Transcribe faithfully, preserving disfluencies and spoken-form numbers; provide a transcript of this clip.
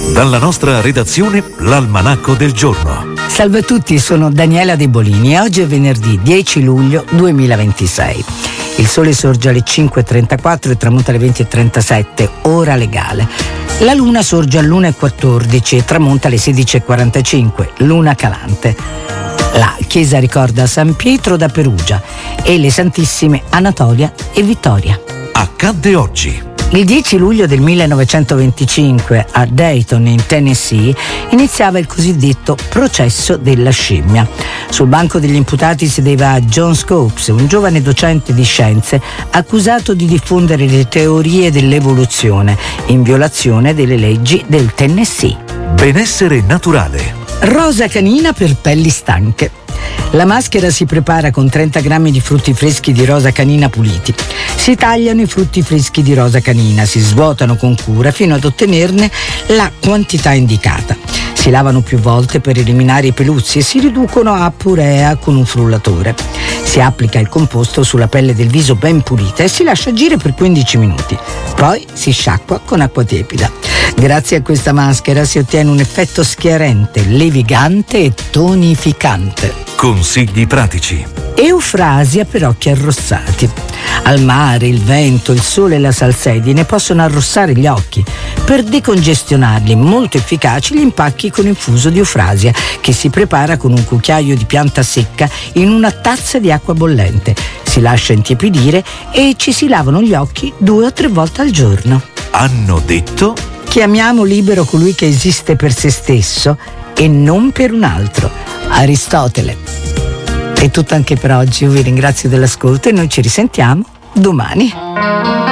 Dalla nostra redazione, l'Almanacco del giorno. Salve a tutti, sono Daniela De Bolini e oggi è venerdì dieci luglio duemilaventisei. Il sole sorge alle cinque e trentaquattro e tramonta alle venti e trentasette, ora legale. La luna sorge all'una e quattordici e tramonta alle sedici e quarantacinque, luna calante. La chiesa ricorda San Pietro da Perugia e le santissime Anatolia e Vittoria. Accadde oggi. Il dieci luglio del millenovecentoventicinque a Dayton, in Tennessee, iniziava il cosiddetto processo della scimmia. Sul banco degli imputati sedeva John Scopes, un giovane docente di scienze accusato di diffondere le teorie dell'evoluzione in violazione delle leggi del Tennessee. Benessere naturale. Rosa canina per pelli stanche. La maschera si prepara con trenta grammi di frutti freschi di rosa canina puliti. Si tagliano i frutti freschi di rosa canina, si svuotano con cura fino ad ottenerne la quantità indicata. Si lavano più volte per eliminare i peluzzi e si riducono a purea con un frullatore. Si applica il composto sulla pelle del viso ben pulita e si lascia agire per quindici minuti. Poi si sciacqua con acqua tiepida. Grazie a questa maschera si ottiene un effetto schiarente, levigante e tonificante. Consigli pratici. Eufrasia per occhi arrossati. Al mare, il vento, il sole e la salsedine possono arrossare gli occhi. Per decongestionarli, molto efficaci gli impacchi con infuso di eufrasia, che si prepara con un cucchiaio di pianta secca in una tazza di acqua bollente. Si lascia intiepidire e ci si lavano gli occhi due o tre volte al giorno. Hanno detto? Chiamiamo libero colui che esiste per se stesso e non per un altro. Aristotele. È tutto anche per oggi, io vi ringrazio dell'ascolto e noi ci risentiamo domani.